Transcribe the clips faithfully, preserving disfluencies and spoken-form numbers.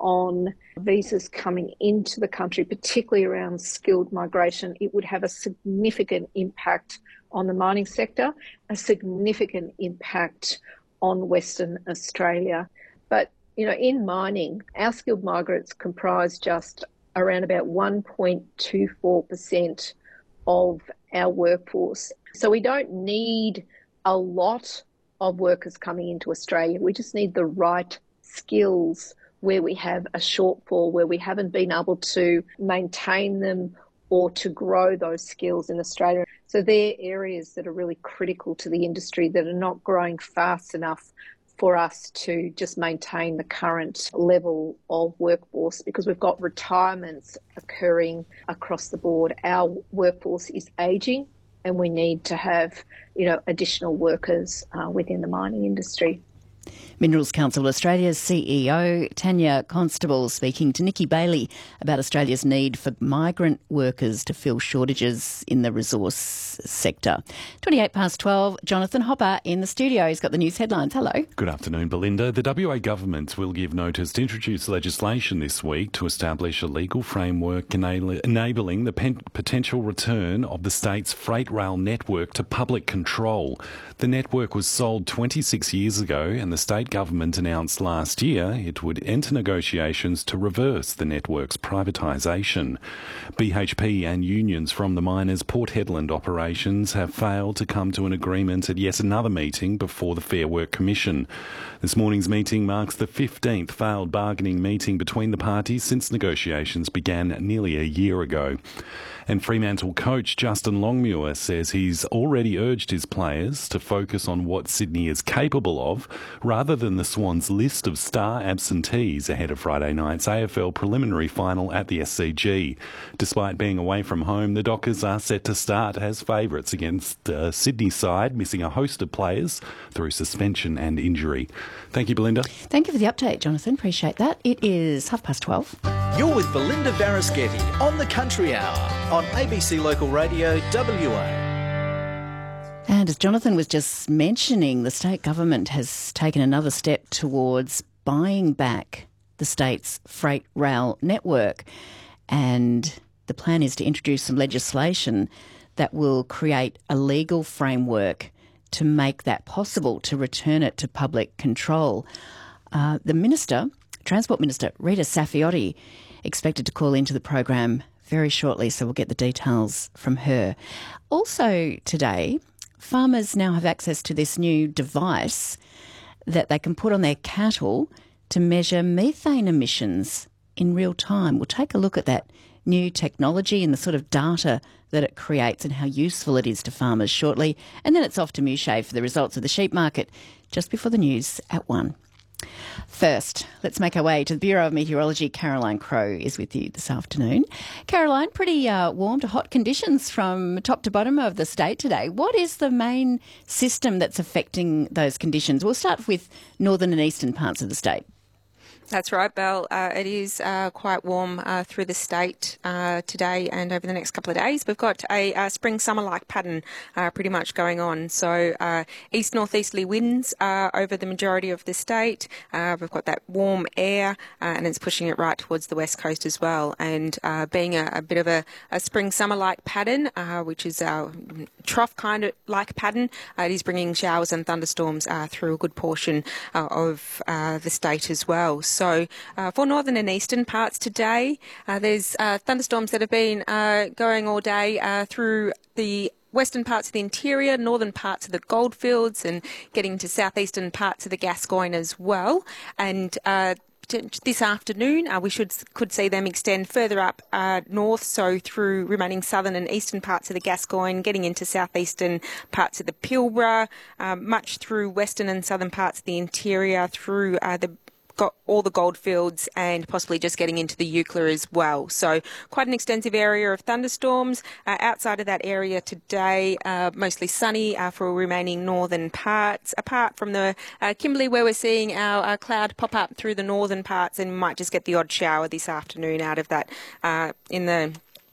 on visas coming into the country, particularly around skilled migration, it would have a significant impact on the mining sector, a significant impact on Western Australia. But, you know, in mining, our skilled migrants comprise just around about one point two four percent of our workforce. So we don't need a lot of workers coming into Australia. We just need the right skills where we have a shortfall, where we haven't been able to maintain them or to grow those skills in Australia. So they're areas that are really critical to the industry that are not growing fast enough for us to just maintain the current level of workforce, because we've got retirements occurring across the board. Our workforce is ageing, and we need to have, you know, additional workers uh, within the mining industry. Minerals Council Australia's C E O Tanya Constable speaking to Nikki Bailey about Australia's need for migrant workers to fill shortages in the resource sector. twenty-eight past twelve, Jonathan Hopper in the studio. He's got the news headlines. Hello. Good afternoon, Belinda. The W A government will give notice to introduce legislation this week to establish a legal framework enabling the pen- potential return of the state's freight rail network to public control. The network was sold twenty-six years ago, and the state government announced last year it would enter negotiations to reverse the network's privatisation. B H P and unions from the miners' Port Hedland operations have failed to come to an agreement at yet another meeting before the Fair Work Commission. This morning's meeting marks the fifteenth failed bargaining meeting between the parties since negotiations began nearly a year ago. And Fremantle coach Justin Longmuir says he's already urged his players to focus on what Sydney is capable of rather than the Swans' list of star absentees ahead of Friday night's A F L preliminary final at the S C G. Despite being away from home, the Dockers are set to start as favourites against uh, Sydney's side, missing a host of players through suspension and injury. Thank you, Belinda. Thank you for the update, Jonathan. Appreciate that. It is half past twelve. You're with Belinda Barasketti on the Country Hour on A B C Local Radio W A. And as Jonathan was just mentioning, the state government has taken another step towards buying back the state's freight rail network. And the plan is to introduce some legislation that will create a legal framework to make that possible, to return it to public control. Uh, the Minister, Transport Minister Rita Saffioti, expected to call into the program very shortly, so we'll get the details from her. Also today, farmers now have access to this new device that they can put on their cattle to measure methane emissions in real time. We'll take a look at that new technology and the sort of data that it creates and how useful it is to farmers shortly. And then it's off to Mushay for the results of the sheep market just before the news at one. First, let's make our way to the Bureau of Meteorology. Caroline Crowe is with you this afternoon. Caroline, pretty uh, warm to hot conditions from top to bottom of the state today. What is the main system that's affecting those conditions? We'll start with northern and eastern parts of the state. That's right, Belle. Uh, it is uh, quite warm uh, through the state uh, today and over the next couple of days. We've got a, a spring-summer-like pattern uh, pretty much going on. So uh, east-northeasterly winds uh, over the majority of the state. Uh, we've got that warm air uh, and it's pushing it right towards the west coast as well. And uh, being a, a bit of a, a spring-summer-like pattern, uh, which is our trough kind of like pattern, uh, it is bringing showers and thunderstorms uh, through a good portion uh, of uh, the state as well. So uh, for northern and eastern parts today, uh, there's uh, thunderstorms that have been uh, going all day uh, through the western parts of the interior, northern parts of the goldfields, and getting to southeastern parts of the Gascoyne as well. And uh, this afternoon, uh, we should could see them extend further up uh, north, so through remaining southern and eastern parts of the Gascoyne, getting into southeastern parts of the Pilbara, uh, much through western and southern parts of the interior, through uh, the got all the goldfields and possibly just getting into the Eucla as well. So quite an extensive area of thunderstorms. Uh, outside of that area today, uh, mostly sunny uh, for remaining northern parts, apart from the uh, Kimberley, where we're seeing our uh, cloud pop up through the northern parts, and we might just get the odd shower this afternoon out of that uh, in the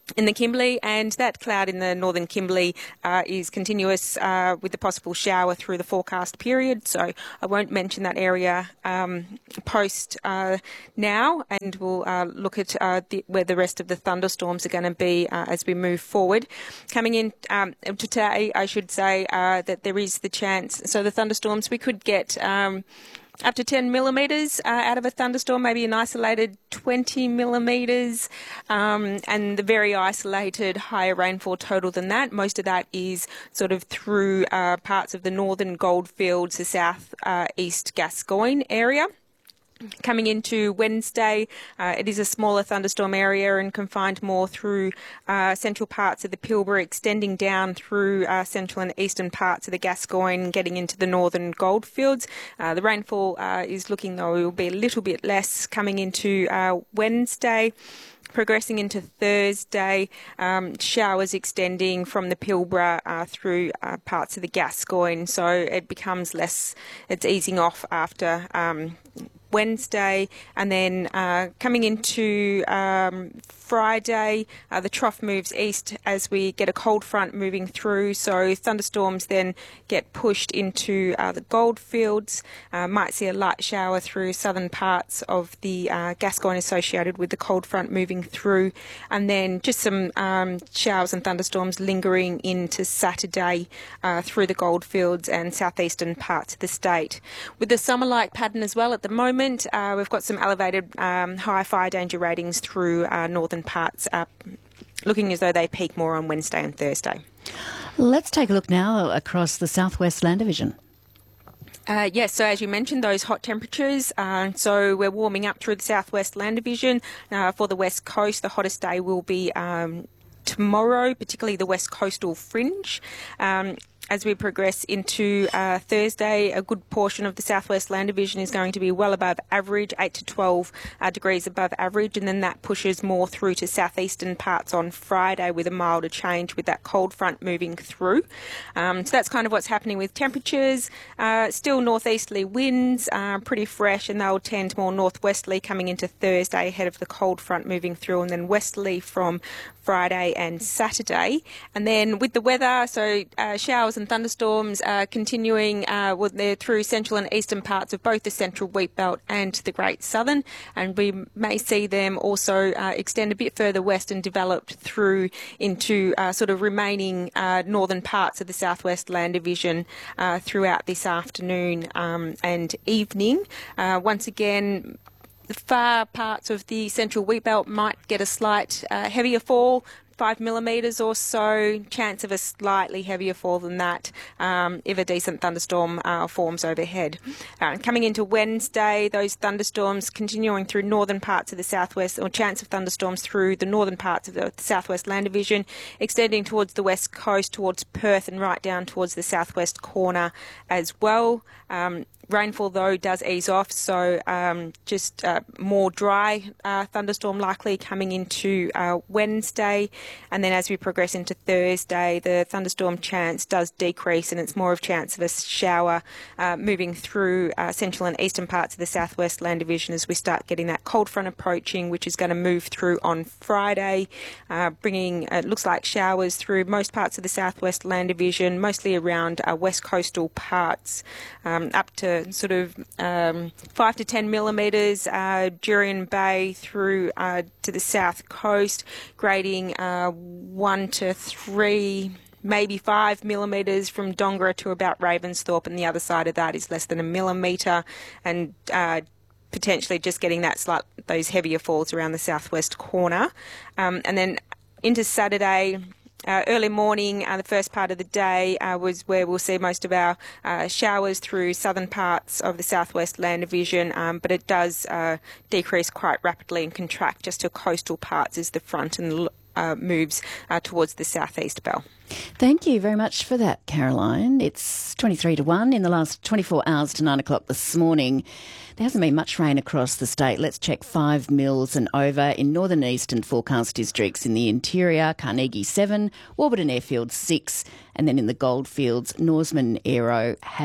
in the Kimberley, and that cloud in the northern Kimberley uh, is continuous uh, with the possible shower through the forecast period. So I won't mention that area um, post uh, now, and we'll uh, look at uh, the, where the rest of the thunderstorms are going to be uh, as we move forward. Coming in um, today, I should say uh, that there is the chance. So the thunderstorms, we could get Um, up to ten millimetres uh, out of a thunderstorm, maybe an isolated twenty millimetres, um, and the very isolated higher rainfall total than that. Most of that is sort of through uh, parts of the northern goldfields, the south uh, east Gascoyne area. Coming into Wednesday, uh, it is a smaller thunderstorm area and confined more through uh, central parts of the Pilbara, extending down through uh, central and eastern parts of the Gascoyne, getting into the northern goldfields. Uh, the rainfall uh, is looking, though, it will be a little bit less coming into uh, Wednesday. Progressing into Thursday, um, showers extending from the Pilbara uh, through uh, parts of the Gascoyne, so it becomes less, it's easing off after um, Wednesday, and then uh, coming into um, Friday, uh, the trough moves east as we get a cold front moving through, so thunderstorms then get pushed into uh, the goldfields. Uh, might see a light shower through southern parts of the uh, Gascoyne associated with the cold front moving through, and then just some um, showers and thunderstorms lingering into Saturday uh, through the goldfields and southeastern parts of the state. With the summer-like pattern as well at the moment, Uh, we've got some elevated um, high fire danger ratings through uh, northern parts, uh, looking as though they peak more on Wednesday and Thursday. Let's take a look now across the Southwest Land Division. Uh, yes, so as you mentioned, those hot temperatures. Uh, so we're warming up through the Southwest Land Division. Uh, for the West Coast, the hottest day will be um, tomorrow, particularly the West Coastal Fringe. Um, As we progress into uh, Thursday, a good portion of the Southwest Land Division is going to be well above average, eight to twelve uh, degrees above average, and then that pushes more through to southeastern parts on Friday with a milder change with that cold front moving through. Um, so that's kind of what's happening with temperatures. Uh, still northeasterly winds, uh, pretty fresh, and they'll tend more northwesterly coming into Thursday ahead of the cold front moving through, and then westerly from Friday and Saturday. And then with the weather, so uh, showers and thunderstorms are continuing uh, well, they're through central and eastern parts of both the central wheat belt and the Great Southern, and we may see them also uh, extend a bit further west and develop through into uh, sort of remaining uh, northern parts of the Southwest Land Division uh, throughout this afternoon um, and evening. Uh, once again, the far parts of the central wheat belt might get a slight uh, heavier fall, five millimetres or so, chance of a slightly heavier fall than that um, if a decent thunderstorm uh, forms overhead. Uh, coming into Wednesday, those thunderstorms continuing through northern parts of the southwest, or chance of thunderstorms through the northern parts of the Southwest Land Division, extending towards the west coast, towards Perth and right down towards the southwest corner as well. Um, Rainfall, though, does ease off, so um, just uh, more dry uh, thunderstorm likely coming into uh, Wednesday. And then as we progress into Thursday, the thunderstorm chance does decrease, and it's more of a chance of a shower uh, moving through uh, central and eastern parts of the Southwest Land Division as we start getting that cold front approaching, which is going to move through on Friday, uh, bringing, uh, it looks like showers through most parts of the Southwest Land Division, mostly around uh, west coastal parts, um, up to sort of um, five to ten millimetres, uh, Jurien Bay through uh, to the south coast, grading uh, one to three, maybe five millimetres from Dongara to about Ravensthorpe, and the other side of that is less than a millimetre, and uh, potentially just getting that slight, those heavier falls around the southwest corner. Um, and then into Saturday, Uh, early morning, uh, the first part of the day uh, was where we'll see most of our uh, showers through southern parts of the Southwest Land Division, um, but it does uh, decrease quite rapidly and contract just to coastal parts as the front and uh, moves uh, towards the southeast bell. Thank you very much for that, Caroline. It's twenty-three to one in the last twenty-four hours to nine o'clock this morning. There hasn't been much rain across the state. Let's check five mils and over in northern eastern forecast districts. In the interior, Carnegie seven, Warburton Airfield six, and then in the goldfields, Norseman Aero had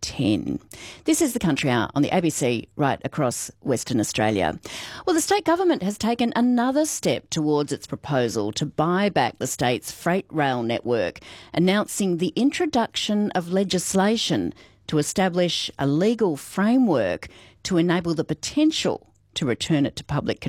ten. This is the Country Hour on the A B C right across Western Australia. Well, the state government has taken another step towards its proposal to buy back the state's freight rail network, announcing the introduction of legislation to establish a legal framework to enable the potential to return it to public control.